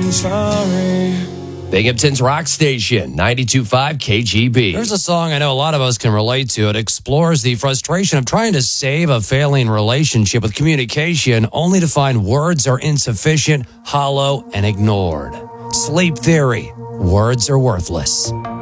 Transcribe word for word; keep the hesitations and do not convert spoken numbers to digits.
I'm sorry. Binghamton's rock station, ninety-two point five K G B. There's a song I know a lot of us can relate to. It explores the frustration of trying to save a failing relationship with communication, only to find words are insufficient, hollow, and ignored. Sleep Theory. Words are worthless.